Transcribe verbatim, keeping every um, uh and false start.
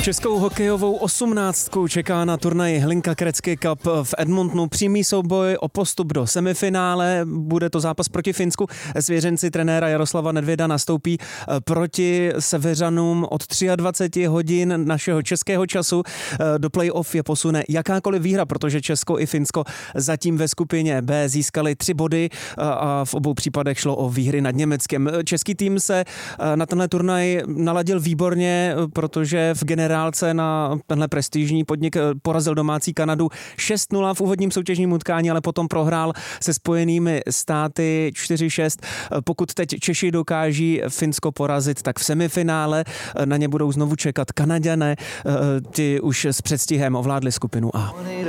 Českou hokejovou osmnáctku čeká na turnaji Hlinka Gretzky Cup v Edmontonu přímý souboj o postup do semifinále. Bude to zápas proti Finsku. Svěřenci trenéra Jaroslava Nedvěda nastoupí proti Seveřanům od dvacet tři hodin našeho českého času. Do play-off je posune jakákoliv výhra, protože Česko i Finsko zatím ve skupině B získali tři body a v obou případech šlo o výhry nad Německem. Český tým se na tenhle turnaj naladil výborně, protože v generálce na tenhle prestižní podnik porazil domácí Kanadu šest nula v úvodním soutěžním utkání, ale potom prohrál se Spojenými státy čtyři šest. Pokud teď Češi dokáží Finsko porazit, tak v semifinále na ně budou znovu čekat Kanaďané. Ti už s předstihem ovládli skupinu A.